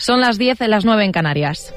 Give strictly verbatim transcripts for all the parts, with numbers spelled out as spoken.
Son las diez, en las nueve en Canarias.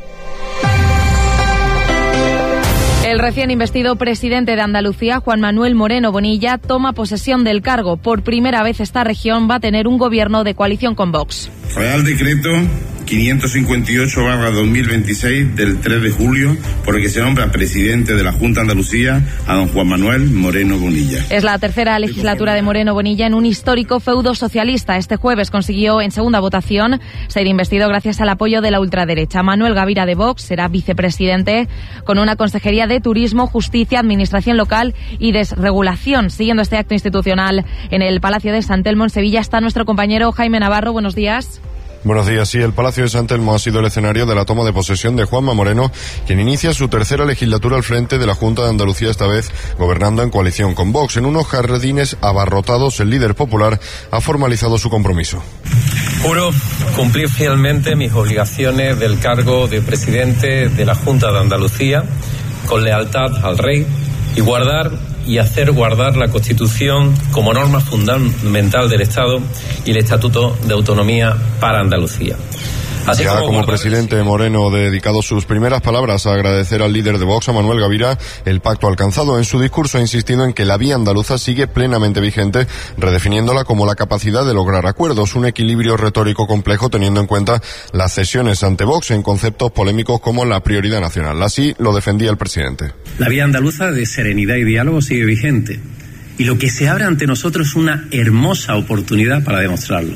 El recién investido presidente de Andalucía, Juan Manuel Moreno Bonilla, toma posesión del cargo. Por primera vez esta región va a tener un gobierno de coalición con Vox. Real Decreto quinientos cincuenta y ocho barra dos mil veintiséis del tres de julio, por el que se nombra presidente de la Junta de Andalucía a don Juan Manuel Moreno Bonilla. Es la tercera legislatura de Moreno Bonilla en un histórico feudo socialista. Este jueves consiguió en segunda votación ser investido gracias al apoyo de la ultraderecha. Manuel Gavira de Vox será vicepresidente con una consejería de Turismo, Justicia, Administración Local y Desregulación. Siguiendo este acto institucional en el Palacio de San Telmo en Sevilla está nuestro compañero Jaime Navarro. Buenos días. Buenos días. Sí, el Palacio de San Telmo ha sido el escenario de la toma de posesión de Juanma Moreno, quien inicia su tercera legislatura al frente de la Junta de Andalucía, esta vez gobernando en coalición con Vox. En unos jardines abarrotados, el líder popular ha formalizado su compromiso. Juro cumplir fielmente mis obligaciones del cargo de presidente de la Junta de Andalucía, con lealtad al rey, y guardar y hacer guardar la Constitución como norma fundamental del Estado y el Estatuto de Autonomía para Andalucía. Así ya como, como presidente, Moreno ha dedicado sus primeras palabras a agradecer al líder de Vox, a Manuel Gavira, el pacto alcanzado. En su discurso ha insistido en que la vía andaluza sigue plenamente vigente, redefiniéndola como la capacidad de lograr acuerdos, un equilibrio retórico complejo teniendo en cuenta las cesiones ante Vox en conceptos polémicos como la prioridad nacional. Así lo defendía el presidente. La vía andaluza de serenidad y diálogo sigue vigente, y lo que se abre ante nosotros es una hermosa oportunidad para demostrarlo.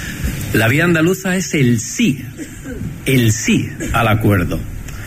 La vía andaluza es el sí, el sí al acuerdo,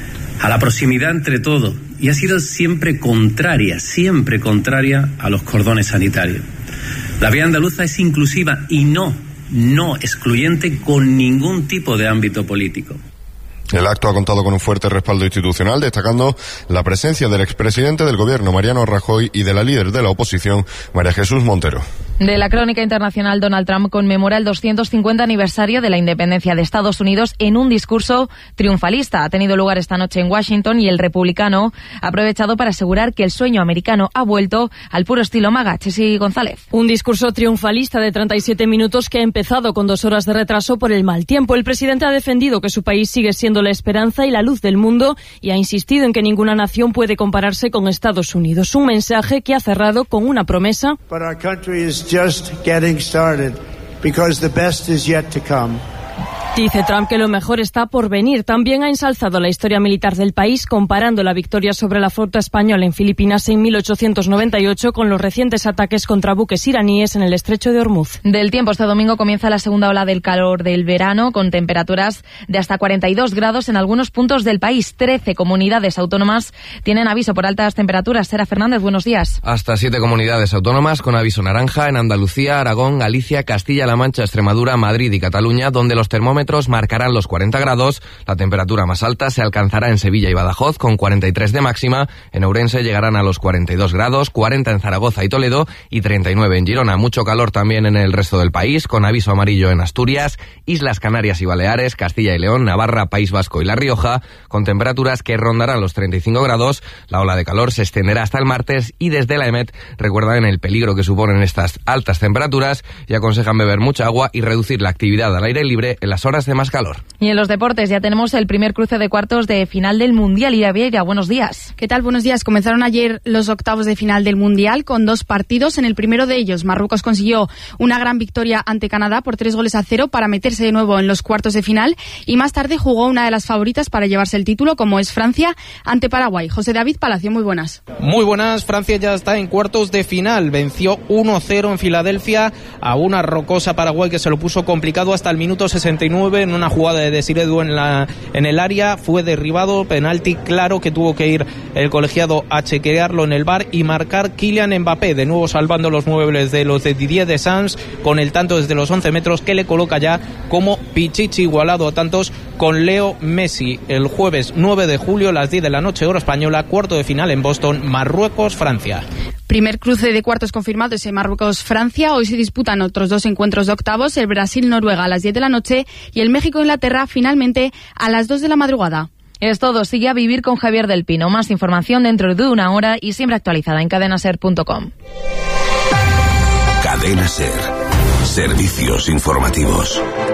a la proximidad entre todos, y ha sido siempre contraria, siempre contraria a los cordones sanitarios. La vía andaluza es inclusiva y no, no excluyente con ningún tipo de ámbito político. El acto ha contado con un fuerte respaldo institucional, destacando la presencia del expresidente del gobierno, Mariano Rajoy, y de la líder de la oposición, María Jesús Montero. De la crónica internacional, Donald Trump conmemora el doscientos cincuenta aniversario de la independencia de Estados Unidos en un discurso triunfalista. Ha tenido lugar esta noche en Washington y el republicano ha aprovechado para asegurar que el sueño americano ha vuelto al puro estilo MAGA. Chesi González. Un discurso triunfalista de treinta y siete minutos que ha empezado con dos horas de retraso por el mal tiempo. El presidente ha defendido que su país sigue siendo la esperanza y la luz del mundo y ha insistido en que ninguna nación puede compararse con Estados Unidos. Un mensaje que ha cerrado con una promesa. But our country is just getting started because the best is yet to come. Dice Trump que lo mejor está por venir. También ha ensalzado la historia militar del país, comparando la victoria sobre la flota española en Filipinas en mil ochocientos noventa y ocho con los recientes ataques contra buques iraníes en el estrecho de Hormuz. Del tiempo, este domingo comienza la segunda ola del calor del verano, con temperaturas de hasta cuarenta y dos grados en algunos puntos del país. trece comunidades autónomas tienen aviso por altas temperaturas. Sara Fernández, buenos días. Hasta siete comunidades autónomas con aviso naranja en Andalucía, Aragón, Galicia, Castilla-La Mancha, Extremadura, Madrid y Cataluña, donde los termómetros marcarán los cuarenta grados. La temperatura más alta se alcanzará en Sevilla y Badajoz con cuarenta y tres de máxima. En Ourense llegarán a los cuarenta y dos grados, cuarenta en Zaragoza y Toledo y treinta y nueve en Girona. Mucho calor también en el resto del país, con aviso amarillo en Asturias, Islas Canarias y Baleares, Castilla y León, Navarra, País Vasco y La Rioja, con temperaturas que rondarán los treinta y cinco grados. La ola de calor se extenderá hasta el martes y desde la EMET recuerdan el peligro que suponen estas altas temperaturas y aconsejan beber mucha agua y reducir la actividad al aire libre en las horas de más calor. Y en los deportes ya tenemos el primer cruce de cuartos de final del Mundial. Ira Vieira, buenos días. ¿Qué tal? Buenos días. Comenzaron ayer los octavos de final del Mundial con dos partidos. En el primero de ellos, Marruecos consiguió una gran victoria ante Canadá por tres goles a cero para meterse de nuevo en los cuartos de final, y más tarde jugó una de las favoritas para llevarse el título, como es Francia, ante Paraguay. José David Palacio, muy buenas. Muy buenas. Francia ya está en cuartos de final. Venció uno cero en Filadelfia a una rocosa Paraguay que se lo puso complicado hasta el minuto sesenta y nueve en una jugada de Desiré Doué en, la, en el área. Fue derribado, penalti claro que tuvo que ir el colegiado a chequearlo en el V A R y marcar Kylian Mbappé, de nuevo salvando los muebles de los de Didier Deschamps con el tanto desde los once metros que le coloca ya como Pichichi igualado a tantos con Leo Messi. El jueves nueve de julio a las diez de la noche hora española, cuarto de final en Boston, Marruecos-Francia. Primer cruce de cuartos confirmado es en Marruecos-Francia. Hoy se disputan otros dos encuentros de octavos, el Brasil-Noruega a las diez de la noche y el México-Inglaterra finalmente a las dos de la madrugada. Es todo. Sigue a Vivir con Javier del Pino. Más información dentro de una hora y siempre actualizada en cadena ser punto com. Cadena Ser. Servicios informativos.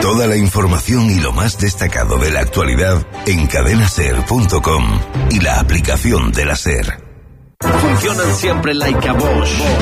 Toda la información y lo más destacado de la actualidad en cadena ser punto com y la aplicación de la SER. Funcionan siempre like a Bosch.